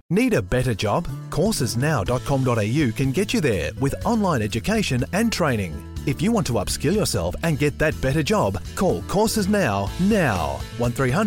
Need a better job? Coursesnow.com.au can get you there with online education and training. If you want to upskill yourself and get that better job, call Courses Now 1300